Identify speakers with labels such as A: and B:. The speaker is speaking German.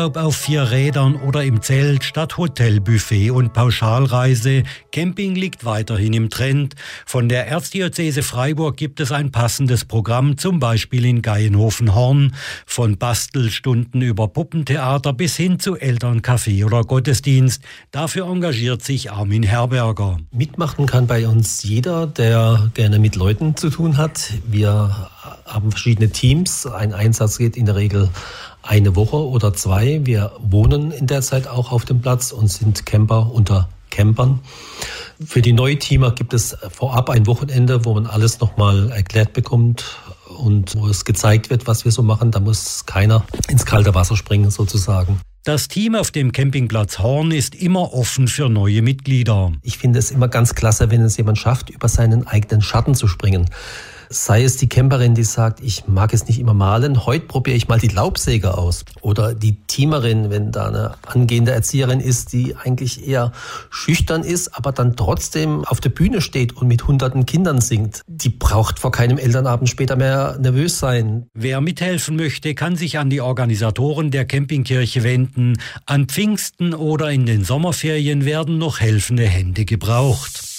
A: Urlaub auf 4 Rädern oder im Zelt statt Hotel, Buffet und Pauschalreise. Camping liegt weiterhin im Trend. Von der Erzdiözese Freiburg gibt es ein passendes Programm, zum Beispiel in Gaienhofen-Horn. Von Bastelstunden über Puppentheater bis hin zu Elterncafé oder Gottesdienst. Dafür engagiert sich Armin Herberger.
B: Mitmachen kann bei uns jeder, der gerne mit Leuten zu tun hat. Wir haben verschiedene Teams. Ein Einsatz geht in der Regel eine Woche oder 2. Wir wohnen in der Zeit auch auf dem Platz und sind Camper unter Campern. Für die Neuteamer gibt es vorab ein Wochenende, wo man alles nochmal erklärt bekommt und wo es gezeigt wird, was wir so machen. Da muss keiner ins kalte Wasser springen sozusagen.
A: Das Team auf dem Campingplatz Horn ist immer offen für neue Mitglieder.
B: Ich finde es immer ganz klasse, wenn es jemand schafft, über seinen eigenen Schatten zu springen. Sei es die Camperin, die sagt, ich mag es nicht immer malen, heute probiere ich mal die Laubsäge aus. Oder die Teamerin, wenn da eine angehende Erzieherin ist, die eigentlich eher schüchtern ist, aber dann trotzdem auf der Bühne steht und mit hunderten Kindern singt. Die braucht vor keinem Elternabend später mehr nervös sein.
A: Wer mithelfen möchte, kann sich an die Organisatoren der Campingkirche wenden. An Pfingsten oder in den Sommerferien werden noch helfende Hände gebraucht.